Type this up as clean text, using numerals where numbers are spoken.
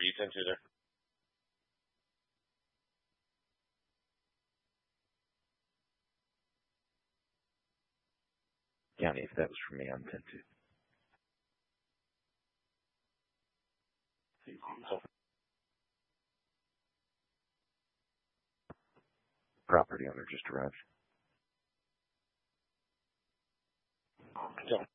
you 10-2 there. Johnny, if that was for me, I'm 10-2. Property owner just arrived. So,